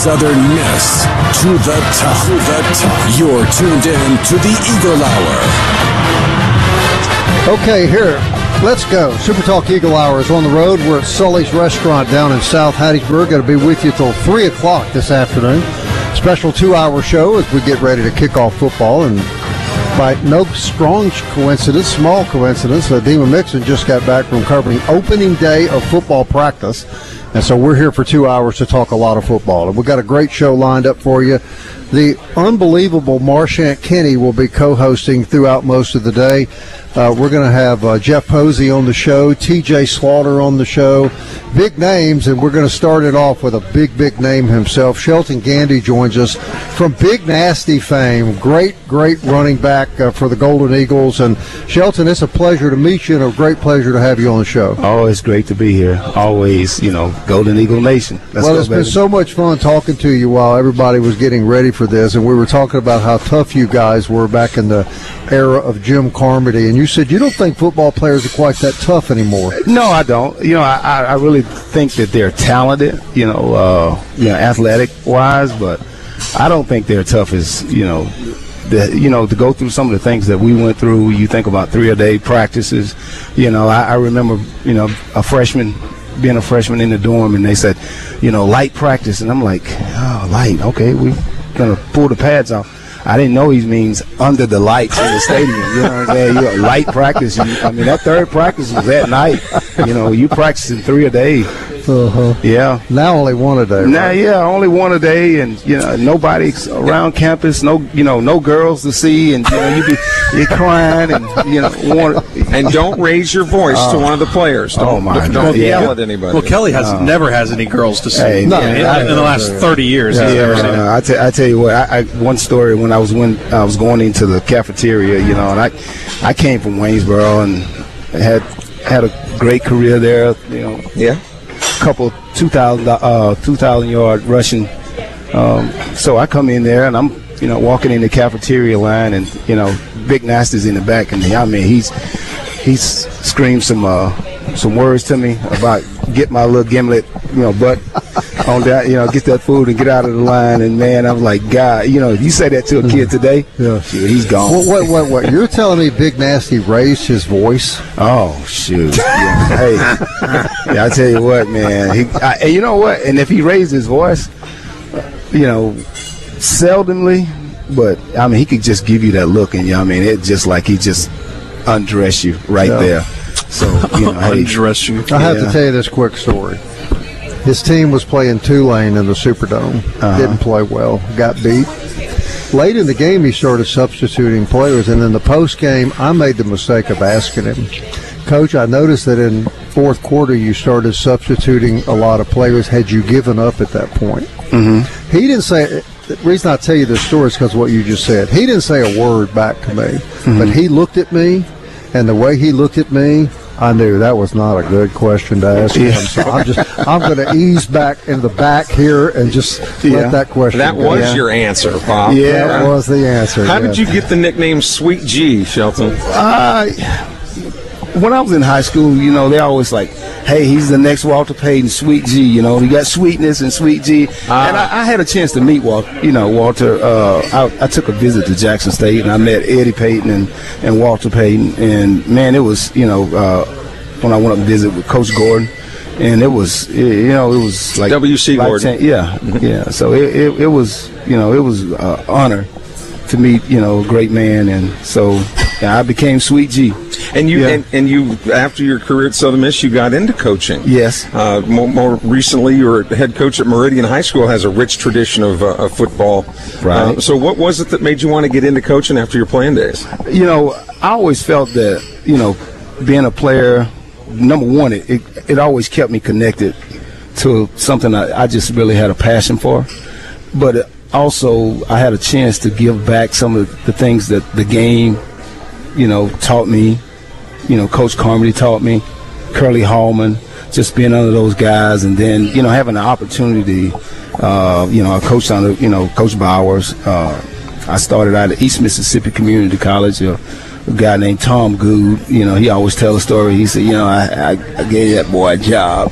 Southern Miss to the top. You're tuned in to the Eagle Hour. Okay, here, let's go. Super Talk Eagle Hour is on the road. We're at Sully's Restaurant down in South Hattiesburg. Going to be with you till 3 o'clock this afternoon. Special 2-hour show as we get ready to kick off football. And by no small coincidence, Demon Mixon just got back from covering opening day of football practice. And so we're here for 2 hours to talk a lot of football. And we've got a great show lined up for you. The unbelievable Marchant Kenny will be co-hosting throughout most of the day. We're going to have Jeff Posey on the show, TJ Slaughter on the show, big names, and we're going to start it off with a big name himself. Shelton Gandy joins us from Big Nasty fame. Great running back for the Golden Eagles. And Shelton, it's a pleasure to meet you and a great pleasure to have you on the show. Oh, it's great to be here. Always, Golden Eagle Nation. It's been so much fun talking to you while everybody was getting ready for this, and we were talking about how tough you guys were back in the era of Jim Carmody, and you said you don't think football players are quite that tough anymore. No, I don't. I really think that they're talented, athletic-wise, but I don't think they're tough as, to go through some of the things that we went through. You think about 3-a-day practices. I remember, being a freshman in the dorm, and they said, light practice, and I'm like, oh, light, okay, we're going to pull the pads off. I didn't know he means under the lights in the stadium. You know what I'm saying? Light practice. That third practice was at night. You practicing 3 a day. Uh-huh. Yeah. Now only 1 a day. Right? Now, yeah, only 1 a day, and nobody around campus. No, no girls to see, and you're crying, and and don't raise your voice to one of the players. Don't yell at anybody. Well, Kelly never has any girls to see. Hey, in the last 30 years. He's never seen it. I tell you what. One story when I was going into the cafeteria, and I came from Waynesboro and had a great career there. Yeah. Couple 2,000-yard rushing. So I come in there and I'm walking in the cafeteria line, and Big Nasty's in the back, and he's screamed some words to me about get my little gimlet butt on that, get that food and get out of the line. And man, I'm like, God, you say that to a kid today, yeah, shoot, he's gone. What you're telling me Big Nasty raised his voice? Oh shoot. Yeah. Hey, I tell you what, man, and you know what, and if he raised his voice, seldomly, but he could just give you that look, and it just like he just undress you right there. So undress you. I have to tell you this quick story. His team was playing Tulane in the Superdome. Didn't play well. Got beat. Late in the game, he started substituting players, and in the post game, I made the mistake of asking him, Coach, I noticed that in fourth quarter you started substituting a lot of players. Had you given up at that point? Mm-hmm. He didn't say. The reason I tell you this story is because of what you just said. He didn't say a word back to me, but he looked at me, and the way he looked at me, I knew that was not a good question to ask him. So I'm going to ease back in the back here and just let that question That go. was your answer, Bob. Yeah, that was the answer. How did you get the nickname Sweet G, Shelton? When I was in high school, they always like, hey, he's the next Walter Payton, Sweet G. He got sweetness and Sweet G. And I had a chance to meet Walter. I took a visit to Jackson State, and I met Eddie Payton and Walter Payton. And, man, it was, when I went up and visit with Coach Gordon. And it was, it was like W.C. Gordon. Yeah. So it was, it was an honor to meet, a great man. And so I became Sweet G. And you, and you, after your career at Southern Miss, you got into coaching. Yes. More recently, you were head coach at Meridian High School. Has a rich tradition of football. Right. So what was it that made you want to get into coaching after your playing days? I always felt that, being a player, number one, it always kept me connected to something I just really had a passion for. But also, I had a chance to give back some of the things that the game, taught me. Coach Carmody taught me, Curly Hallman, just being under those guys, and then, having the opportunity, I coached under, Coach Bowers. I started out at East Mississippi Community College, a guy named Tom Good. He always tell a story. He said, I gave that boy a job.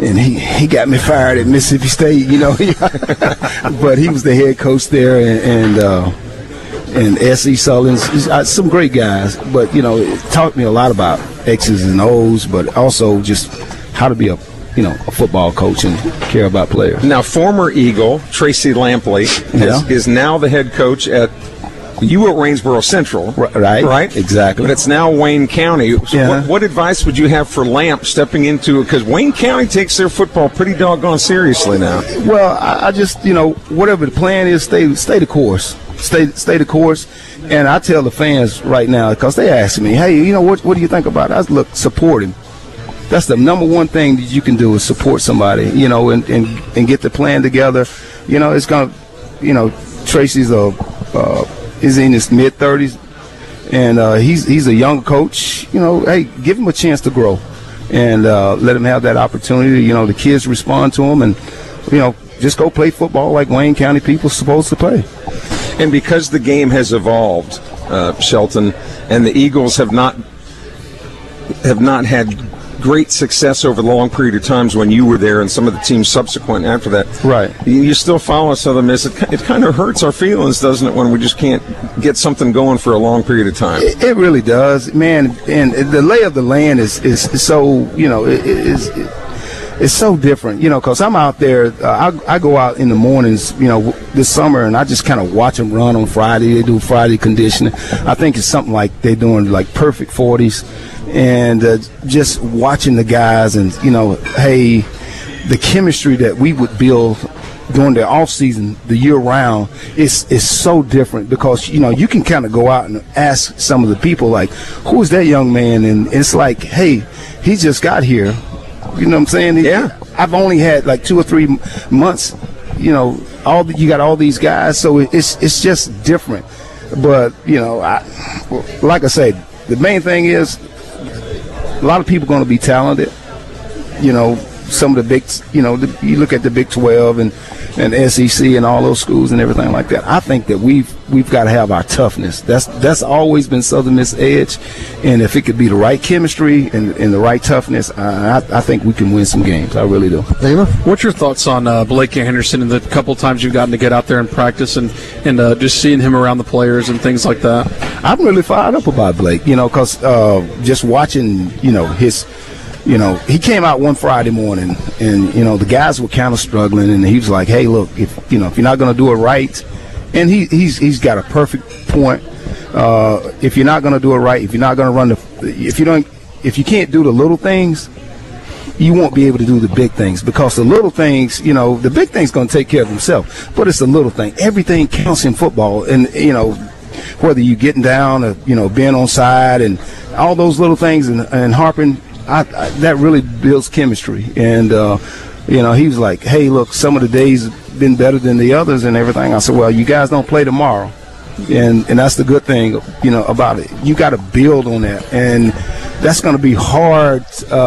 and he got me fired at Mississippi State, you know. But he was the head coach there, and S.E. Sullins, some great guys. But, you know, it taught me a lot about X's and O's, but also just how to be a football coach and care about players. Now, former Eagle Tracy Lampley is now the head coach at Waynesboro Central. Right? Exactly. But it's now Wayne County. So what advice would you have for Lamp stepping into it? Because Wayne County takes their football pretty doggone seriously now. Well, I just, whatever the plan is, stay the course. Stay the course. And I tell the fans right now, because they ask me, hey, what do you think about it? I said, look, support him. That's the number one thing that you can do is support somebody, and get the plan together. It's going to, Tracy's is in his mid-30s, and he's a young coach. Hey, give him a chance to grow, and let him have that opportunity. The kids respond to him, and just go play football like Wayne County people are supposed to play. And because the game has evolved, Shelton, and the Eagles have not had great success over the long period of times when you were there and some of the teams subsequent after that. Right. You still follow Southern Miss. It kind of hurts our feelings, doesn't it, when we just can't get something going for a long period of time? It really does, man. And the lay of the land is so, it's so different, because I'm out there. I go out in the mornings, this summer, and I just kind of watch them run on Friday. They do Friday conditioning. I think it's something like they're doing like perfect 40s. And just watching the guys and, hey, the chemistry that we would build during the off season, the year round, is so different because, you can kind of go out and ask some of the people, like, who is that young man? And it's like, hey, he just got here. You know what I'm saying? Yeah. I've only had like 2 or 3 months, you got all these guys. So it's just different. But, like I said, the main thing is, a lot of people are going to be talented. Some of the big, you look at the Big 12 and SEC and all those schools and everything like that. I think that we've got to have our toughness. That's always been Southern Miss edge. And if it could be the right chemistry and the right toughness, I think we can win some games. I really do. Dana? What's your thoughts on Blake Anderson and the couple times you've gotten to get out there and practice and just seeing him around the players and things like that? I'm really fired up about Blake, because just watching, his – he came out one Friday morning, and the guys were kind of struggling, and he was like, "Hey, look, if you're not going to do it right," and he's got a perfect point. If you're not going to do it right, if you're not going to if you can't do the little things, you won't be able to do the big things, because the little things, the big things going to take care of themselves, but it's the little thing. Everything counts in football, and whether you're getting down or being on side and all those little things and harping. That really builds chemistry, and he was like, "Hey, look, some of the days have been better than the others and everything." I said, "Well, you guys don't play tomorrow," and that's the good thing, about it. You got to build on that, and that's going to be hard.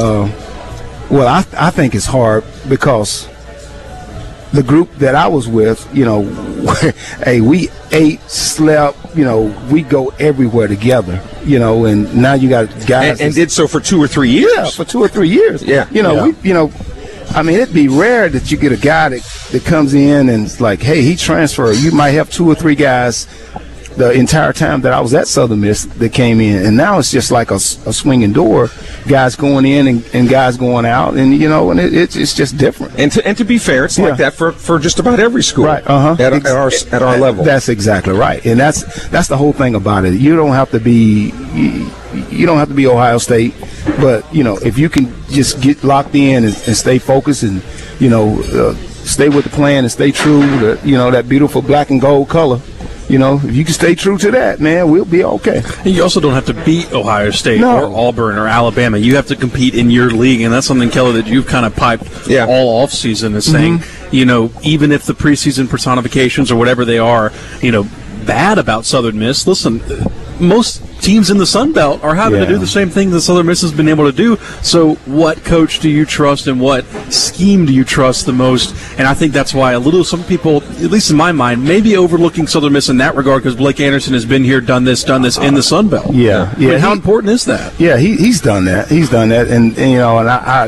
I think it's hard because the group that I was with, hey, we ate, slept, we go everywhere together, and now you got guys and did so for 2 or 3 years. Yeah, for 2 or 3 years. Yeah. It'd be rare that you get a guy that comes in and it's like, hey, he transferred. You might have 2 or 3 guys the entire time that I was at Southern Miss that came in, and now it's just like a swinging door, guys going in and guys going out, and it's just different. And to be fair, it's like that for just about every school, right? At our level. That's exactly right, and that's the whole thing about it. You don't have to be Ohio State, but if you can just get locked in and stay focused and stay with the plan and stay true to that beautiful black and gold color. If you can stay true to that, man, we'll be okay. And you also don't have to beat Ohio State or Auburn or Alabama. You have to compete in your league, and that's something, Keller, that you've kind of piped all offseason is saying, even if the preseason personifications or whatever they are, bad about Southern Miss, listen, most teams in the Sun Belt are having to do the same thing that Southern Miss has been able to do. So what coach do you trust and what scheme do you trust the most? And I think that's why some people, at least in my mind, may be overlooking Southern Miss in that regard because Blake Anderson has been here, done this in the Sun Belt. Yeah. I mean, how important is that? Yeah, he's done that. He's done that. And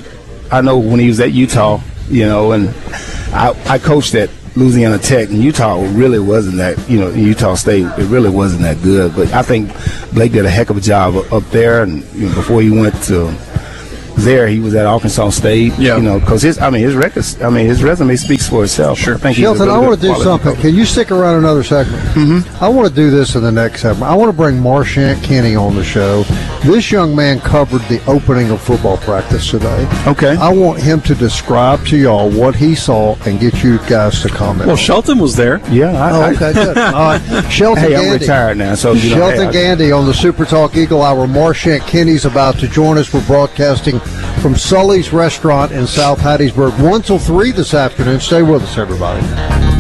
I know when he was at Utah, and I coached at Louisiana Tech, and Utah really wasn't that, Utah State, it really wasn't that good. But I think Blake did a heck of a job up there, and before he went to there, he was at Arkansas State. Because his resume speaks for itself. Sure. Shelton, I want to do something. Can you stick around another segment? Mm-hmm. I want to do this in the next segment. I want to bring Marchant Kenny on the show. This young man covered the opening of football practice today. Okay. I want him to describe to y'all what he saw and get you guys to comment. Well, Shelton was there. Yeah. Okay, good. All right. Shelton Hey, Gandy. I'm retired now. So Shelton Gandy on the Super Talk Eagle Hour. Marchant Kenny's about to join us. We're broadcasting from Sully's Restaurant in South Hattiesburg, 1 till 3 this afternoon. Stay with us, everybody.